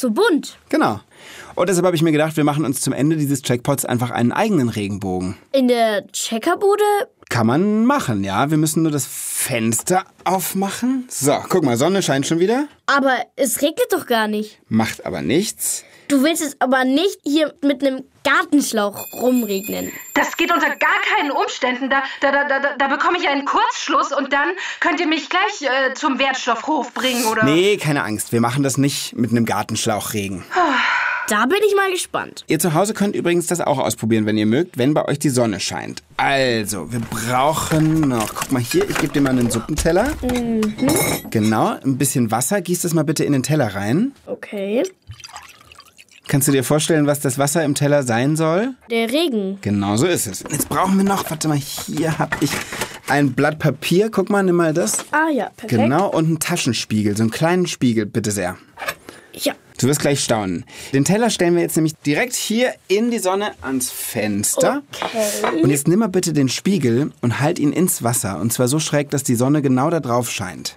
so bunt. Genau. Und deshalb habe ich mir gedacht, wir machen uns zum Ende dieses Checkpots einfach einen eigenen Regenbogen. In der Checkerbude? Kann man machen, ja. Wir müssen nur das Fenster aufmachen. So, guck mal, Sonne scheint schon wieder. Aber es regnet doch gar nicht. Macht aber nichts. Du willst es aber nicht hier mit einem Gartenschlauch rumregnen. Das geht unter gar keinen Umständen. Da bekomme ich einen Kurzschluss und dann könnt ihr mich gleich zum Wertstoffhof bringen, oder? Nee, keine Angst. Wir machen das nicht mit einem Gartenschlauchregen. Da bin ich mal gespannt. Ihr zu Hause könnt übrigens das auch ausprobieren, wenn ihr mögt, wenn bei euch die Sonne scheint. Also, wir brauchen noch, guck mal hier, ich gebe dir mal einen Suppenteller. Genau, ein bisschen Wasser. Gieß das mal bitte in den Teller rein. Okay. Kannst du dir vorstellen, was das Wasser im Teller sein soll? Der Regen. Genau so ist es. Jetzt brauchen wir noch, warte mal, hier habe ich ein Blatt Papier. Guck mal, nimm mal das. Ah ja, perfekt. Genau, und einen Taschenspiegel, so einen kleinen Spiegel, bitte sehr. Ja. Du wirst gleich staunen. Den Teller stellen wir jetzt nämlich direkt hier in die Sonne ans Fenster. Okay. Und jetzt nimm mal bitte den Spiegel und halt ihn ins Wasser. Und zwar so schräg, dass die Sonne genau da drauf scheint.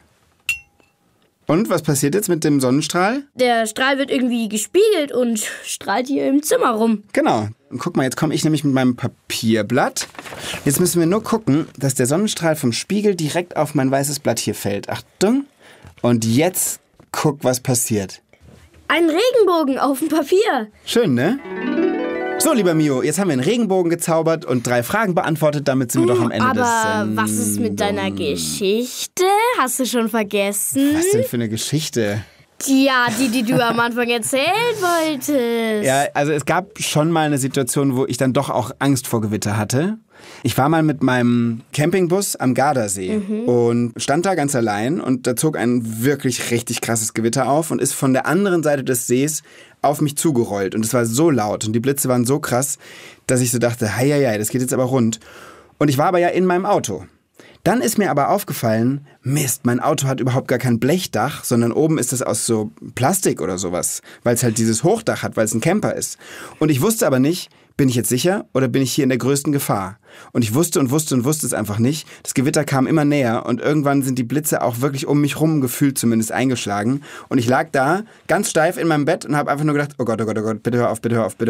Und was passiert jetzt mit dem Sonnenstrahl? Der Strahl wird irgendwie gespiegelt und strahlt hier im Zimmer rum. Genau. Und guck mal, jetzt komme ich nämlich mit meinem Papierblatt. Jetzt müssen wir nur gucken, dass der Sonnenstrahl vom Spiegel direkt auf mein weißes Blatt hier fällt. Achtung. Und jetzt guck, was passiert. Ein Regenbogen auf dem Papier. Schön, ne? So, lieber Mio, jetzt haben wir einen Regenbogen gezaubert und 3 Fragen beantwortet. Damit sind wir doch am Ende des Aber was ist mit deiner Geschichte? Hast du schon vergessen? Was denn für eine Geschichte? Ja, die du am Anfang erzählen wolltest. Ja, also es gab schon mal eine Situation, wo ich dann doch auch Angst vor Gewitter hatte. Ich war mal mit meinem Campingbus am Gardasee und stand da ganz allein und da zog ein wirklich richtig krasses Gewitter auf und ist von der anderen Seite des Sees auf mich zugerollt. Und es war so laut und die Blitze waren so krass, dass ich so dachte, hei, das geht jetzt aber rund. Und ich war aber ja in meinem Auto. Dann ist mir aber aufgefallen, Mist, mein Auto hat überhaupt gar kein Blechdach, sondern oben ist es aus so Plastik oder sowas, weil es halt dieses Hochdach hat, weil es ein Camper ist. Und ich wusste aber nicht, bin ich jetzt sicher oder bin ich hier in der größten Gefahr? Und ich wusste es einfach nicht. Das Gewitter kam immer näher und irgendwann sind die Blitze auch wirklich um mich rum gefühlt zumindest eingeschlagen. Und ich lag da ganz steif in meinem Bett und habe einfach nur gedacht, oh Gott, bitte hör auf.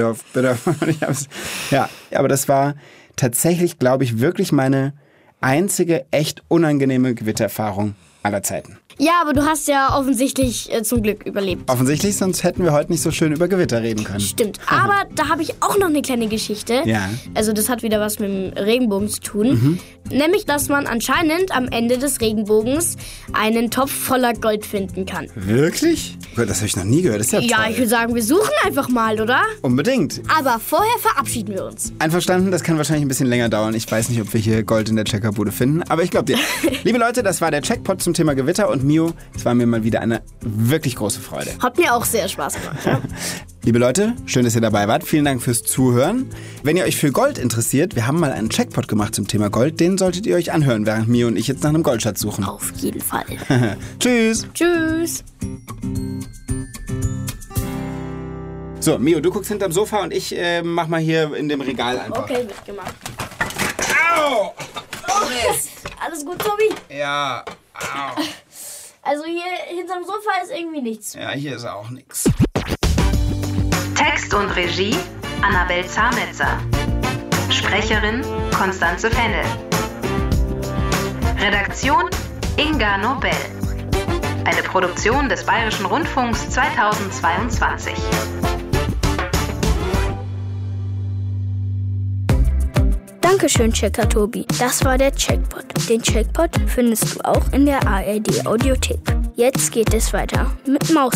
Ja, aber das war tatsächlich, glaube ich, wirklich meine einzige echt unangenehme Gewittererfahrung aller Zeiten. Ja, aber du hast ja offensichtlich zum Glück überlebt. Offensichtlich, sonst hätten wir heute nicht so schön über Gewitter reden können. Stimmt, aber da habe ich auch noch eine kleine Geschichte. Ja. Also das hat wieder was mit dem Regenbogen zu tun. Nämlich, dass man anscheinend am Ende des Regenbogens einen Topf voller Gold finden kann. Wirklich? Das habe ich noch nie gehört. Das ist ja toll. Ja, ich würde sagen, wir suchen einfach mal, oder? Unbedingt. Aber vorher verabschieden wir uns. Einverstanden, das kann wahrscheinlich ein bisschen länger dauern. Ich weiß nicht, ob wir hier Gold in der Checkerbude finden, aber ich glaube dir. Liebe Leute, das war der Checkpot zum Thema Gewitter und Mio, es war mir mal wieder eine wirklich große Freude. Hat mir auch sehr Spaß gemacht. Ja? Liebe Leute, schön, dass ihr dabei wart. Vielen Dank fürs Zuhören. Wenn ihr euch für Gold interessiert, wir haben mal einen Checkpot gemacht zum Thema Gold. Den solltet ihr euch anhören, während Mio und ich jetzt nach einem Goldschatz suchen. Auf jeden Fall. Tschüss. Tschüss. So, Mio, du guckst hinterm Sofa und ich mach mal hier in dem Regal einfach. Okay, wird gemacht. Au! Mist. Alles gut, Tobi? Ja, au. Also hier hinterm Sofa ist irgendwie nichts. Ja, hier ist auch nichts. Text und Regie Annabel Zahnetzer. Sprecherin Konstanze Fennel. Redaktion Inga Nobel. Eine Produktion des Bayerischen Rundfunks 2022. Dankeschön, Checker Tobi. Das war der Checkpot. Den Checkpot findest du auch in der ARD Audiothek. Jetzt geht es weiter mit Maus.